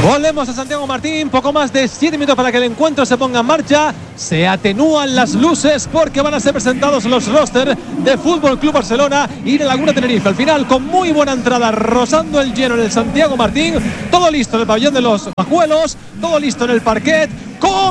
Volvemos a Santiago Martín, poco más de 7 minutos para que el encuentro se ponga en marcha. Se atenúan las luces porque van a ser presentados los rosters de Fútbol Club Barcelona y de Laguna Tenerife. Al final, con muy buena entrada, rozando el lleno en el Santiago Martín. Todo listo en el pabellón de los Majuelos, todo listo en el parquet.